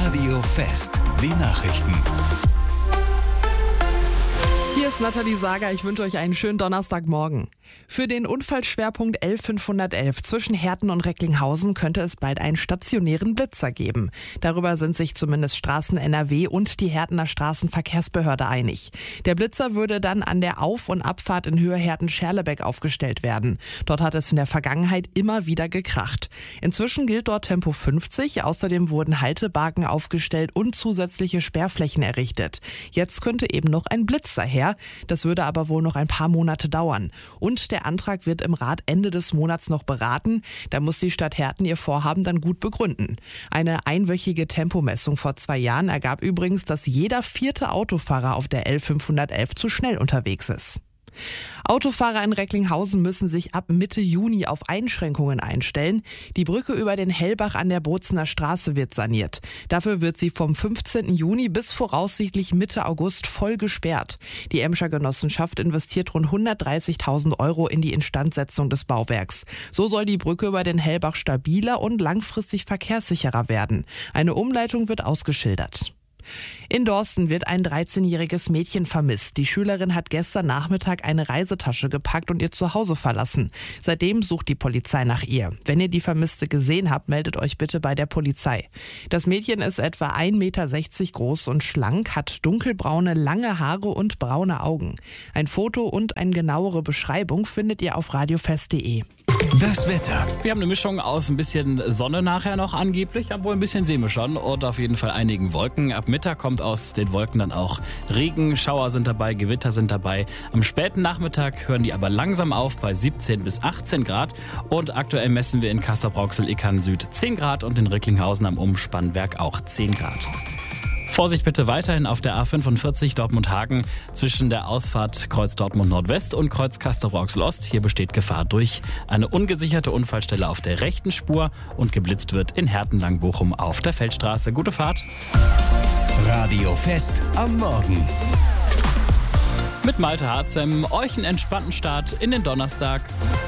Radio Fest, die Nachrichten. Hier ist Nathalie Sager, ich wünsche euch einen schönen Donnerstagmorgen. Für den Unfallschwerpunkt L511 zwischen Herten und Recklinghausen könnte es bald einen stationären Blitzer geben. Darüber sind sich zumindest Straßen NRW und die Hertener Straßenverkehrsbehörde einig. Der Blitzer würde dann an der Auf- und Abfahrt in Höhe Herten-Scherlebeck aufgestellt werden. Dort hat es in der Vergangenheit immer wieder gekracht. Inzwischen gilt dort Tempo 50, außerdem wurden Haltebarken aufgestellt und zusätzliche Sperrflächen errichtet. Jetzt könnte eben noch ein Blitzer her. Das würde aber wohl noch ein paar Monate dauern. Und der Antrag wird im Rat Ende des Monats noch beraten. Da muss die Stadt Herten ihr Vorhaben dann gut begründen. Eine einwöchige Tempomessung vor 2 Jahren ergab übrigens, dass jeder 4. Autofahrer auf der L511 zu schnell unterwegs ist. Autofahrer in Recklinghausen müssen sich ab Mitte Juni auf Einschränkungen einstellen. Die Brücke über den Hellbach an der Bozener Straße wird saniert. Dafür wird sie vom 15. Juni bis voraussichtlich Mitte August voll gesperrt. Die Emscher Genossenschaft investiert rund 130.000 € in die Instandsetzung des Bauwerks. So soll die Brücke über den Hellbach stabiler und langfristig verkehrssicherer werden. Eine Umleitung wird ausgeschildert. In Dorsten wird ein 13-jähriges Mädchen vermisst. Die Schülerin hat gestern Nachmittag eine Reisetasche gepackt und ihr Zuhause verlassen. Seitdem sucht die Polizei nach ihr. Wenn ihr die Vermisste gesehen habt, meldet euch bitte bei der Polizei. Das Mädchen ist etwa 1,60 Meter groß und schlank, hat dunkelbraune, lange Haare und braune Augen. Ein Foto und eine genauere Beschreibung findet ihr auf radiofest.de. Das Wetter. Wir haben eine Mischung aus ein bisschen Sonne nachher noch angeblich, obwohl ein bisschen sehen wir schon und auf jeden Fall einigen Wolken. Ab Mittag kommt aus den Wolken dann auch Regen, Schauer sind dabei, Gewitter sind dabei. Am späten Nachmittag hören die aber langsam auf bei 17 bis 18 Grad und aktuell messen wir in Castrop-Rauxel-Ilkern Süd 10 Grad und in Recklinghausen am Umspannwerk auch 10 Grad. Vorsicht bitte weiterhin auf der A45 Dortmund-Hagen zwischen der Ausfahrt Kreuz Dortmund Nordwest und Kreuz Castrop-Rauxel-Ost. Hier besteht Gefahr durch eine ungesicherte Unfallstelle auf der rechten Spur und geblitzt wird in Herten-Langbochum auf der Feldstraße. Gute Fahrt. Radio Fest am Morgen. Mit Malte Harzem, euch einen entspannten Start in den Donnerstag.